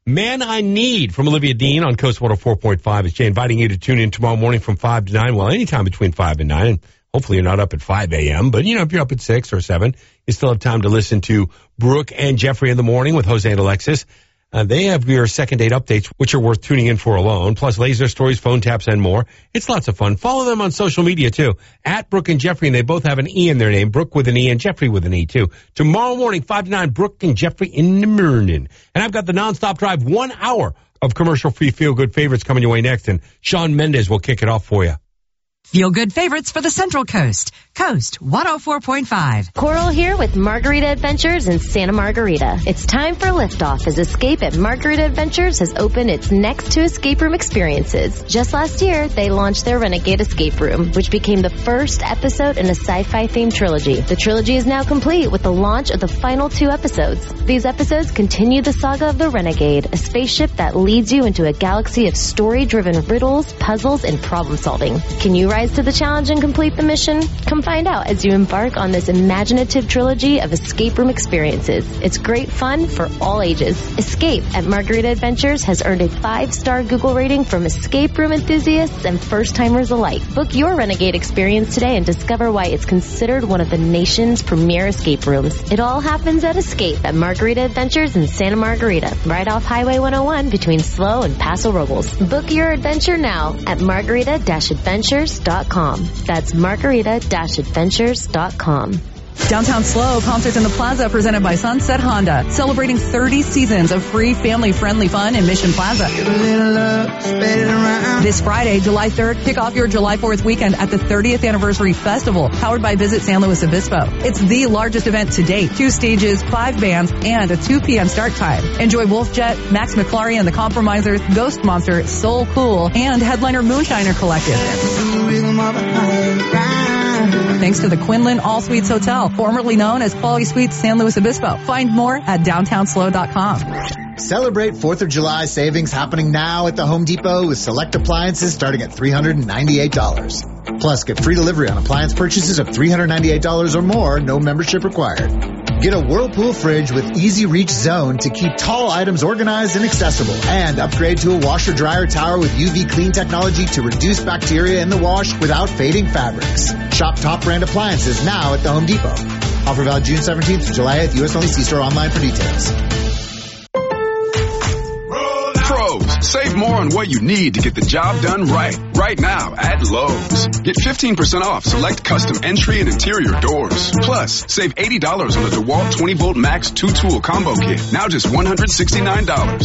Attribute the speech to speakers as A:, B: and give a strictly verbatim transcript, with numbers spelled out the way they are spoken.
A: Man I Need from Olivia Dean on Coast one oh four point five. It's Jay inviting you to tune in tomorrow morning from five to nine. Well, anytime between five and nine. And hopefully you're not up at five a.m. But, you know, if you're up at six or seven, you still have time to listen to Brooke and Jeffrey in the morning with Jose and Alexis. Uh, they have your second date updates, which are worth tuning in for alone, plus laser stories, phone taps, and more. It's lots of fun. Follow them on social media, too, at Brooke and Jeffrey, and they both have an E in their name, Brooke with an E and Jeffrey with an E, too. Tomorrow morning, five to nine, Brooke and Jeffrey in the morning. And I've got the nonstop drive, one hour of commercial-free feel-good favorites coming your way next, and Sean Mendez will kick it off for you.
B: Feel good favorites for the Central Coast. Coast one oh four point five.
C: Coral here with Margarita Adventures in Santa Margarita. It's time for liftoff as Escape at Margarita Adventures has opened its next two escape room experiences. Just last year, they launched their Renegade Escape Room, which became the first episode in a sci-fi themed trilogy. The trilogy is now complete with the launch of the final two episodes. These episodes continue the saga of the Renegade, a spaceship that leads you into a galaxy of story-driven riddles, puzzles, and problem solving. Can you rise to the challenge and complete the mission? Come find out as you embark on this imaginative trilogy of escape room experiences. It's great fun for all ages. Escape at Margarita Adventures has earned a five-star Google rating from escape room enthusiasts and first-timers alike. Book your Renegade experience today and discover why it's considered one of the nation's premier escape rooms. It all happens at Escape at Margarita Adventures in Santa Margarita, right off Highway one oh one between Slow and Paso Robles. Book your adventure now at margarita adventures dot com. That's margarita adventures dot com.
D: Downtown Slow, Concerts in the Plaza presented by Sunset Honda. Celebrating thirty seasons of free family-friendly fun in Mission Plaza. This Friday, July third, kick off your July fourth weekend at the thirtieth Anniversary Festival, powered by Visit San Luis Obispo. It's the largest event to date. Two stages, five bands, and a two p.m. start time. Enjoy Wolfjet, Max McClary and the Compromisers, Ghost Monster, Soul Cool, and headliner Moonshiner Collective. Thanks to the Quinlan All Suites Hotel, formerly known as Quality Suites San Luis Obispo. Find more at downtown slow dot com.
E: Celebrate fourth of July savings happening now at the Home Depot with select appliances starting at three hundred ninety-eight dollars. Plus, get free delivery on appliance purchases of three hundred ninety-eight dollars or more, no membership required. Get a Whirlpool fridge with Easy Reach Zone to keep tall items organized and accessible. And upgrade to a washer-dryer tower with U V clean technology to reduce bacteria in the wash without fading fabrics. Shop top brand appliances now at the Home Depot. Offer valid June seventeenth to July eighth. U S only. See store online for details.
F: Pros, save more on what you need to get the job done right. Right now at Lowe's. Get fifteen percent off select custom entry and interior doors. Plus, save eighty dollars on the DeWalt twenty volt Max two tool combo kit. Now just one hundred sixty-nine dollars.